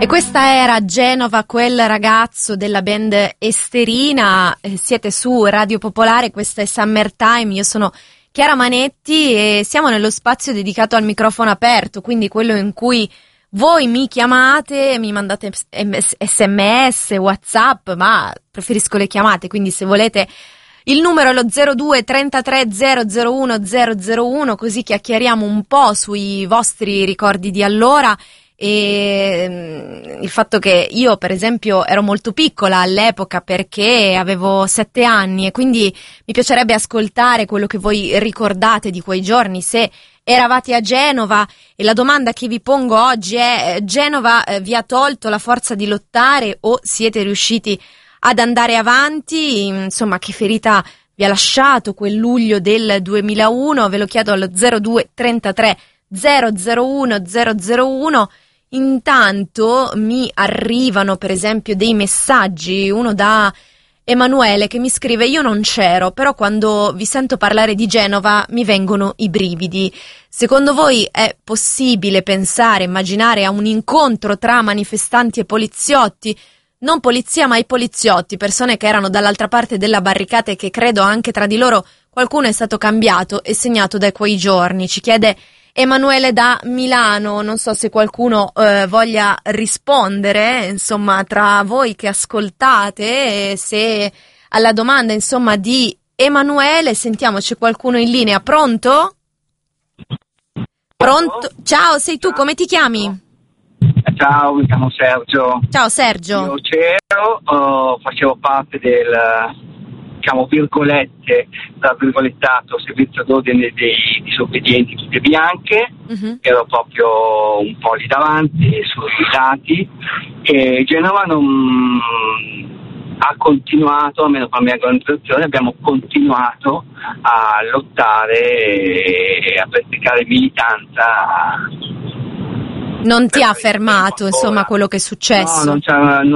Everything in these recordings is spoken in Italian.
E questa era Genova, quel ragazzo della band Esterina. Siete su Radio Popolare, questa è Summertime, io sono Chiara Manetti e siamo nello spazio dedicato al microfono aperto, quindi quello in cui voi mi chiamate, mi mandate SMS, WhatsApp, ma preferisco le chiamate, quindi se volete il numero è lo 02 33 001 001, così chiacchieriamo un po' sui vostri ricordi di allora. E il fatto che io per esempio ero molto piccola all'epoca perché avevo 7 anni e quindi mi piacerebbe ascoltare quello che voi ricordate di quei giorni, se eravate a Genova. E la domanda che vi pongo oggi è: Genova vi ha tolto la forza di lottare o siete riusciti ad andare avanti? Insomma, che ferita vi ha lasciato quel luglio del 2001? Ve lo chiedo allo 02 33 001 001. Intanto mi arrivano per esempio dei messaggi, uno da Emanuele che mi scrive: io non c'ero, però quando vi sento parlare di Genova mi vengono i brividi. Secondo voi è possibile pensare, immaginare a un incontro tra manifestanti e poliziotti? Non polizia ma i poliziotti, persone che erano dall'altra parte della barricata e che credo anche tra di loro qualcuno è stato cambiato e segnato da quei giorni. Ci chiede Emanuele da Milano, non so se qualcuno voglia rispondere, insomma, tra voi che ascoltate, se alla domanda, insomma, di Emanuele. Sentiamo, c'è qualcuno in linea, pronto? Pronto? Ciao, sei tu, come ti chiami? Ciao, mi chiamo Sergio. Ciao Sergio. Io c'ero, facevo parte del, diciamo, virgolette, tra virgolettato, servizio d'ordine dei disobbedienti tutte bianche. Ero proprio un po' lì davanti, sui lati, e Genova non ha continuato, almeno per la mia organizzazione, abbiamo continuato a lottare e a praticare militanza. Non ti ha fermato, insomma, quello che è successo? No,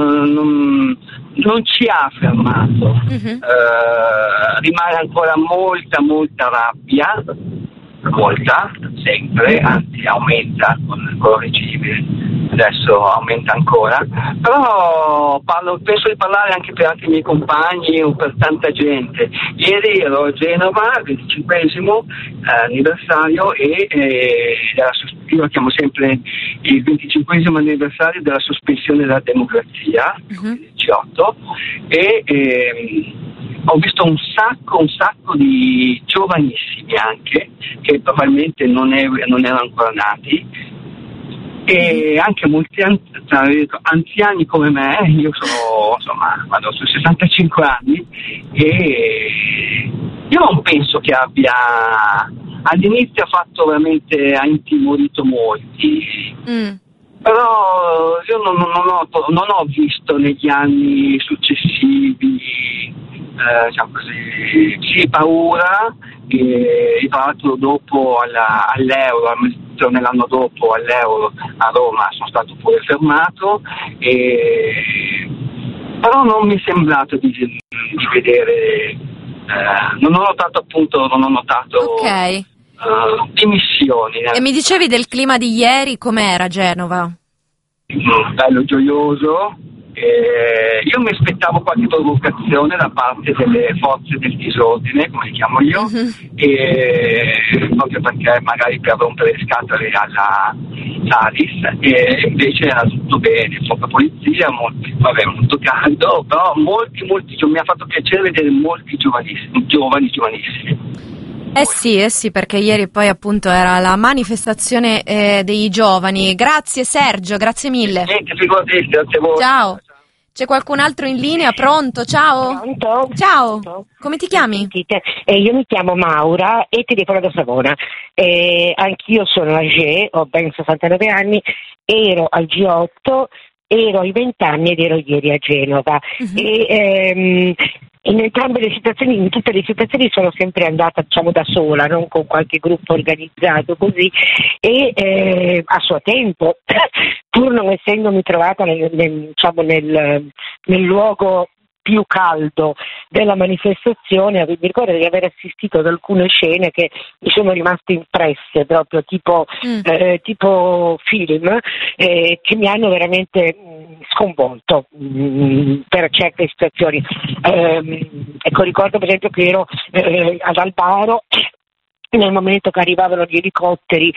non ci ha fermato. Rimane ancora molta rabbia, molta, sempre, anzi aumenta con il regime, adesso aumenta ancora, però penso di parlare anche per altri miei compagni o per tanta gente. Ieri ero a Genova, 25esimo anniversario io lo chiamo sempre il 25esimo anniversario della sospensione della democrazia, il G8, e ho visto un sacco di giovanissimi anche, che probabilmente non erano ancora nati, e anche molti anziani come me. Io sono, insomma, vado su 65 anni, e io non penso che all'inizio ha intimorito molti, però io non ho visto negli anni successivi, diciamo così, sì, paura, che tra l'altro dopo all'Euro, nell'anno dopo all'Euro a Roma sono stato pure fermato, però non mi è sembrato di vedere, non ho notato okay. Dimissioni. E mi dicevi del clima di ieri, com'era Genova? Bello, gioioso. Io mi aspettavo qualche provocazione da parte delle forze del disordine, come li chiamo io, e proprio perché magari per rompere le scatole alla Salis, e invece era tutto bene, poca polizia, molto caldo, però molti mi ha fatto piacere vedere molti giovanissimi. Eh sì, perché ieri poi appunto era la manifestazione dei giovani. Grazie Sergio, grazie mille. Grazie a voi. Ciao. C'è qualcun altro in linea? Pronto? Ciao. Pronto? Ciao. Pronto? Come ti chiami? Io mi chiamo Maura e telefono da Savona. Anch'io sono age, ho ben 69 anni, ero al G8, ero ai 20 anni ed ero ieri a Genova. In entrambe le situazioni, in tutte le situazioni sono sempre andata, diciamo, da sola, non con qualche gruppo organizzato così, e a suo tempo, pur non essendomi trovata nel luogo più caldo della manifestazione, mi ricordo di aver assistito ad alcune scene che mi sono rimaste impresse, proprio tipo film, che mi hanno veramente sconvolto per certe situazioni. Ecco, ricordo per esempio che ero ad Albaro nel momento che arrivavano gli elicotteri,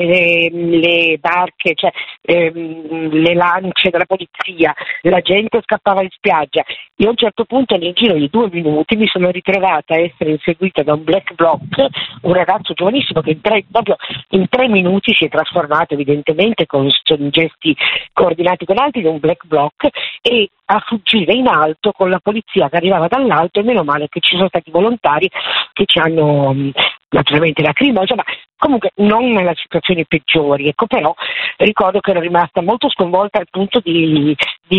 le barche, cioè le lance della polizia, la gente scappava in spiaggia. Io a un certo punto, nel giro di 2 minuti, mi sono ritrovata a essere inseguita da un black bloc, un ragazzo giovanissimo che proprio in 3 minuti si è trasformato evidentemente con gesti coordinati con altri in un black bloc, e a fuggire in alto con la polizia che arrivava dall'alto, e meno male che ci sono stati volontari che ci hanno naturalmente lacrimo, insomma, comunque non nelle situazioni peggiori, ecco. Però ricordo che ero rimasta molto sconvolta al punto di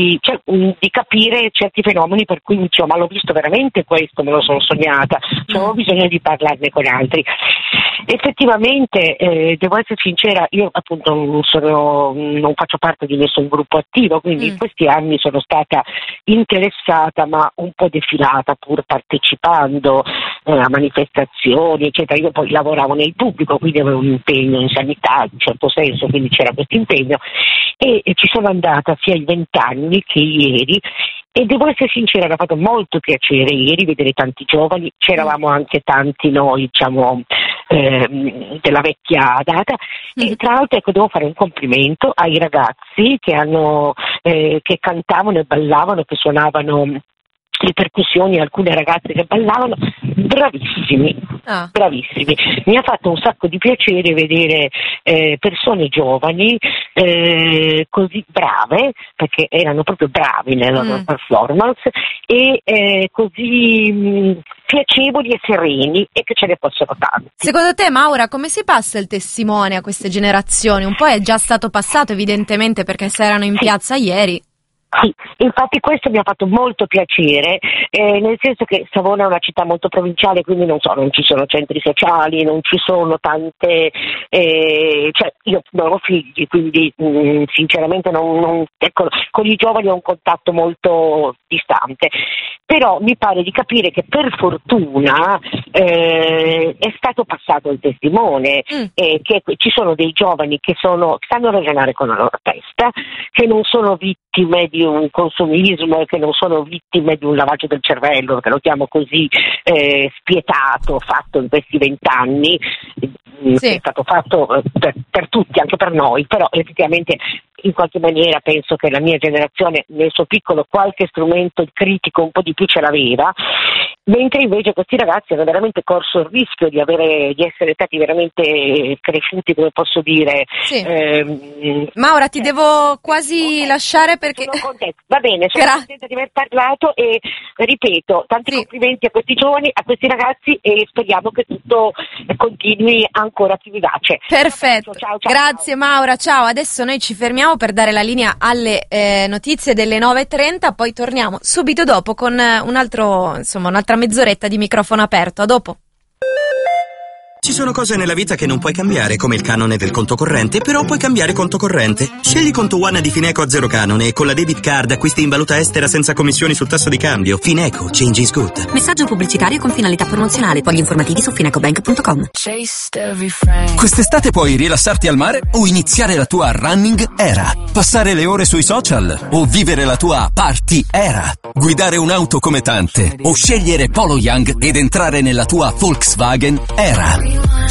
capire certi fenomeni, per cui ma l'ho visto veramente questo, me lo sono sognata, avevo bisogno di parlarne con altri. Effettivamente, devo essere sincera, io appunto non faccio parte di nessun gruppo attivo, quindi in questi anni sono stata interessata ma un po' defilata, pur partecipando a manifestazioni eccetera. Io poi lavoravo nel pubblico, quindi avevo un impegno in sanità in un certo senso, quindi c'era questo impegno, e ci sono andata sia i 20 anni che ieri, e devo essere sincera, mi ha fatto molto piacere ieri vedere tanti giovani, c'eravamo anche tanti noi, diciamo, della vecchia data, e tra l'altro, ecco, devo fare un complimento ai ragazzi che cantavano e ballavano, che suonavano le percussioni, alcune ragazze che ballavano, bravissimi. Mi ha fatto un sacco di piacere vedere persone giovani così brave, perché erano proprio bravi nella loro performance, e così piacevoli e sereni, e che ce ne fossero tanti. Secondo te, Maura, come si passa il testimone a queste generazioni? Un po' è già stato passato evidentemente, perché se erano in piazza ieri. Sì, infatti questo mi ha fatto molto piacere, nel senso che Savona è una città molto provinciale, quindi non ci sono centri sociali, non ci sono tante, cioè io non ho figli, quindi sinceramente ecco, con i giovani ho un contatto molto distante, però mi pare di capire che per fortuna è stato passato il testimone, che ci sono dei giovani che sanno ragionare con la loro testa, che non sono vittime di un consumismo e che non sono vittime di un lavaggio del cervello, che lo chiamo così, spietato, fatto in questi 20 anni, è stato fatto per tutti, anche per noi, però effettivamente in qualche maniera penso che la mia generazione nel suo piccolo qualche strumento critico un po' di più ce l'aveva, mentre invece questi ragazzi hanno veramente corso il rischio di essere stati veramente cresciuti, come posso dire. Maura, ti devo quasi lasciare perché va bene, sono contenta di aver parlato, e ripeto, tanti complimenti a questi giovani, a questi ragazzi, e speriamo che tutto continui ancora più vivace. Perfetto, ciao. Grazie Maura, ciao. Adesso noi ci fermiamo per dare la linea alle notizie delle 9:30, poi torniamo subito dopo con un'altra mezz'oretta di microfono aperto. A dopo. Ci sono cose nella vita che non puoi cambiare, come il canone del conto corrente, però puoi cambiare conto corrente. Scegli Conto One di Fineco a zero canone e con la debit card acquisti in valuta estera senza commissioni sul tasso di cambio. Fineco, change is good. Messaggio pubblicitario con finalità promozionale. Poi gli informativi su finecobank.com. Quest'estate puoi rilassarti al mare o iniziare la tua running era. Passare le ore sui social o vivere la tua party era. Guidare un'auto come tante o scegliere Polo Young ed entrare nella tua Volkswagen era.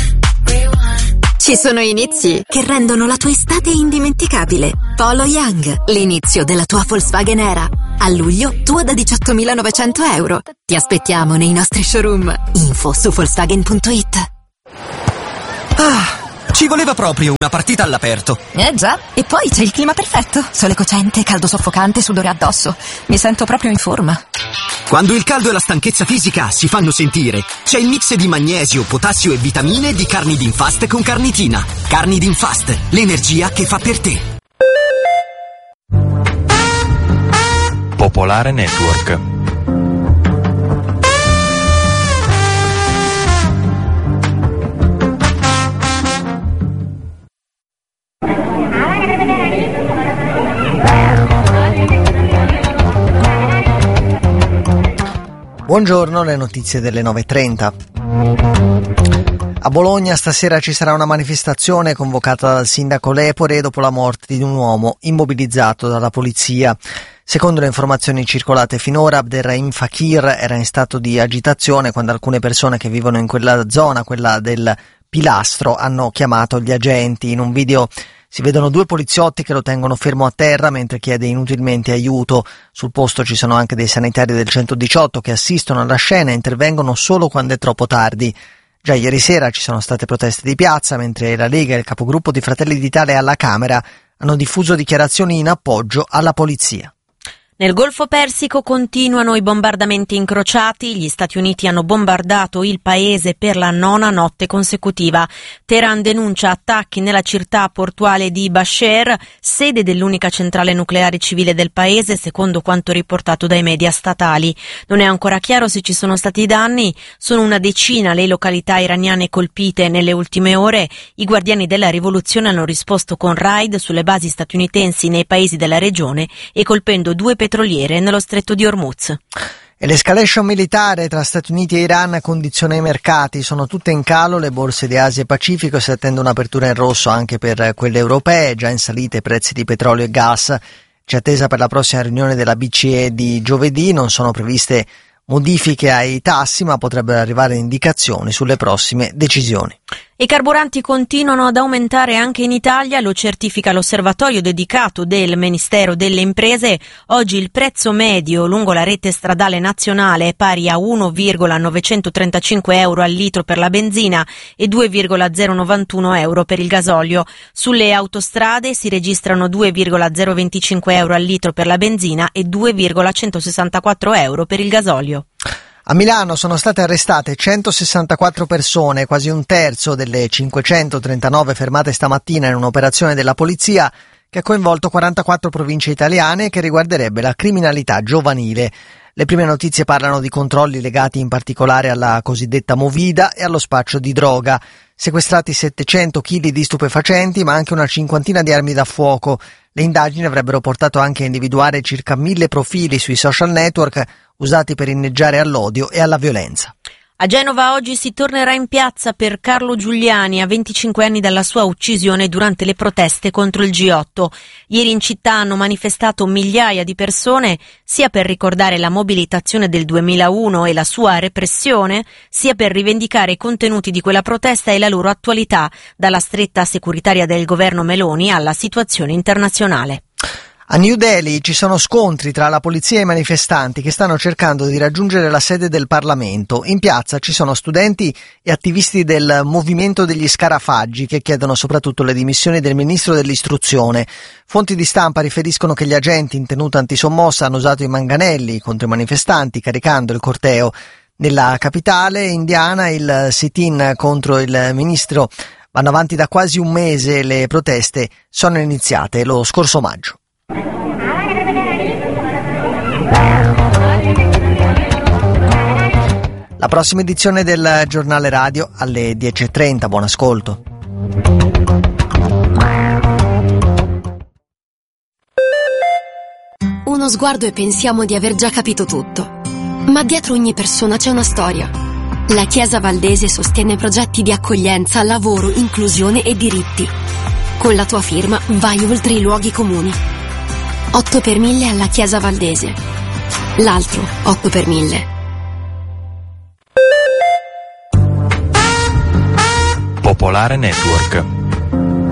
Ci sono inizi che rendono la tua estate indimenticabile. Polo Young, l'inizio della tua Volkswagen era. A luglio, tua da 18.900 euro. Ti aspettiamo nei nostri showroom. Info su Volkswagen.it. Ci voleva proprio una partita all'aperto. Già, e poi c'è il clima perfetto. Sole cocente, caldo soffocante, sudore addosso. Mi sento proprio in forma. Quando il caldo e la stanchezza fisica si fanno sentire, c'è il mix di magnesio, potassio e vitamine di Carnidin Fast con carnitina. Carnidin Fast, l'energia che fa per te. Popolare Network. Buongiorno, le notizie delle 9:30. A Bologna stasera ci sarà una manifestazione convocata dal sindaco Lepore dopo la morte di un uomo immobilizzato dalla polizia. Secondo le informazioni circolate finora, Abderrahim Fakir era in stato di agitazione quando alcune persone che vivono in quella zona, quella del Pilastro, hanno chiamato gli agenti. In un video si vedono due poliziotti che lo tengono fermo a terra mentre chiede inutilmente aiuto. Sul posto ci sono anche dei sanitari del 118 che assistono alla scena e intervengono solo quando è troppo tardi. Già ieri sera ci sono state proteste di piazza, mentre la Lega e il capogruppo di Fratelli d'Italia alla Camera hanno diffuso dichiarazioni in appoggio alla polizia. Nel Golfo Persico continuano i bombardamenti incrociati. Gli Stati Uniti hanno bombardato il paese per la 9ª notte consecutiva. Teheran denuncia attacchi nella città portuale di Basher, sede dell'unica centrale nucleare civile del paese, secondo quanto riportato dai media statali. Non è ancora chiaro se ci sono stati danni. Sono una decina le località iraniane colpite nelle ultime ore. I guardiani della rivoluzione hanno risposto con raid sulle basi statunitensi nei paesi della regione e colpendo 2 petroliere nello stretto di Hormuz. E l'escalation militare tra Stati Uniti e Iran condiziona i mercati. Sono tutte in calo le borse di Asia e Pacifico, si attende un'apertura in rosso anche per quelle europee, già in salita i prezzi di petrolio e gas. C'è attesa per la prossima riunione della BCE di giovedì, non sono previste modifiche ai tassi, ma potrebbero arrivare indicazioni sulle prossime decisioni. I carburanti continuano ad aumentare anche in Italia, lo certifica l'osservatorio dedicato del Ministero delle Imprese. Oggi il prezzo medio lungo la rete stradale nazionale è pari a 1,935 euro al litro per la benzina e 2,091 euro per il gasolio. Sulle autostrade si registrano 2,025 euro al litro per la benzina e 2,164 euro per il gasolio. A Milano sono state arrestate 164 persone, quasi un terzo delle 539 fermate stamattina in un'operazione della polizia che ha coinvolto 44 province italiane e che riguarderebbe la criminalità giovanile. Le prime notizie parlano di controlli legati in particolare alla cosiddetta movida e allo spaccio di droga. Sequestrati 700 kg di stupefacenti, ma anche una cinquantina di armi da fuoco. Le indagini avrebbero portato anche a individuare circa 1000 profili sui social network usati per inneggiare all'odio e alla violenza. A Genova oggi si tornerà in piazza per Carlo Giuliani, a 25 anni dalla sua uccisione durante le proteste contro il G8. Ieri in città hanno manifestato migliaia di persone, sia per ricordare la mobilitazione del 2001 e la sua repressione, sia per rivendicare i contenuti di quella protesta e la loro attualità, dalla stretta securitaria del governo Meloni alla situazione internazionale. A New Delhi ci sono scontri tra la polizia e i manifestanti che stanno cercando di raggiungere la sede del Parlamento. In piazza ci sono studenti e attivisti del movimento degli scarafaggi che chiedono soprattutto le dimissioni del ministro dell'istruzione. Fonti di stampa riferiscono che gli agenti in tenuta antisommossa hanno usato i manganelli contro i manifestanti caricando il corteo. Nella capitale indiana il sit-in contro il ministro vanno avanti da quasi un mese. Le proteste sono iniziate lo scorso maggio. La prossima edizione del giornale radio alle 10:30. Buon ascolto. Uno sguardo e pensiamo di aver già capito tutto. Ma dietro ogni persona c'è una storia. La Chiesa Valdese sostiene progetti di accoglienza, lavoro, inclusione e diritti. Con la tua firma vai oltre i luoghi comuni. 8 per 1000 alla Chiesa Valdese. L'altro 8 per 1000. Popolare Network.